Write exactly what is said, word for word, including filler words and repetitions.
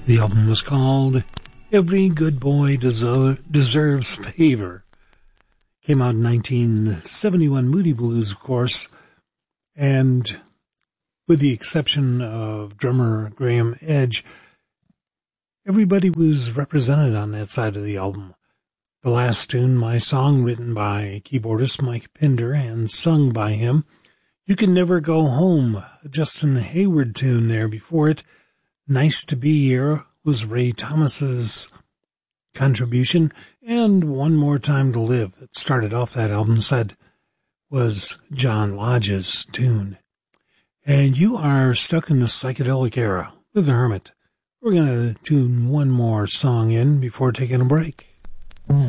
The album was called Every Good Boy Deser- Deserves Favor. Came out in nineteen seventy-one, Moody Blues, of course, and with the exception of drummer Graham Edge, everybody was represented on that side of the album. The last tune, My Song, written by keyboardist Mike Pinder and sung by him. You Can Never Go Home, a Justin Hayward tune there before it. Nice to Be Here was Ray Thomas's contribution, and One More Time to Live that started off that album said was John Lodge's tune. And you are stuck in the psychedelic era with the Hermit. We're going to tune one more song in before taking a break.